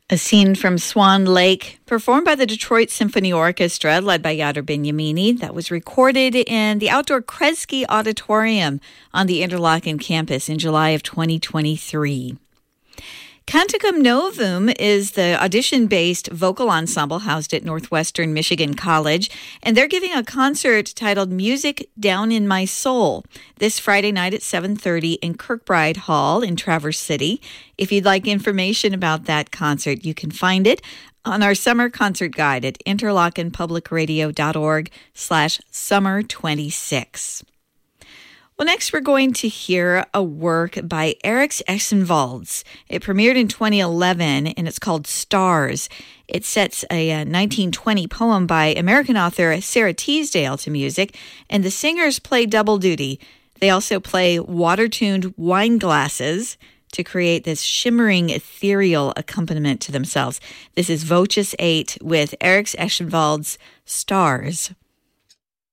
A scene from Swan Lake, performed by the Detroit Symphony Orchestra, led by Yadar Benyamini, that was recorded in the outdoor Kresge Auditorium on the Interlochen campus in July of 2023. Canticum Novum is the audition-based vocal ensemble housed at Northwestern Michigan College, and they're giving a concert titled Music Down in My Soul this Friday night at 7:30 in Kirkbride Hall in Traverse City. If you'd like information about that concert, you can find it on our summer concert guide at interlochenpublicradio.org/summer26. Well, next we're going to hear a work by Eriks Eschenwalds. It premiered in 2011, and it's called Stars. It sets a 1920 poem by American author Sarah Teasdale to music, and the singers play double duty. They also play water-tuned wine glasses to create this shimmering, ethereal accompaniment to themselves. This is Voces 8 with Eriks Eschenwalds' Stars.